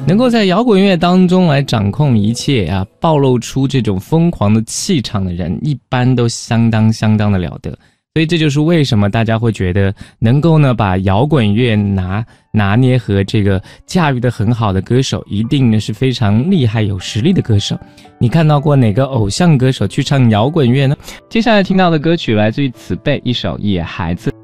能够在摇滚乐当中来掌控一切啊，暴露出这种疯狂的气场的人，一般都相当的了得。所以这就是为什么大家会觉得能够呢把摇滚乐拿捏和这个驾驭得很好的歌手，一定呢是非常厉害有实力的歌手。你看到过哪个偶像歌手去唱摇滚乐呢？接下来听到的歌曲来自于此辈一首《野孩子》。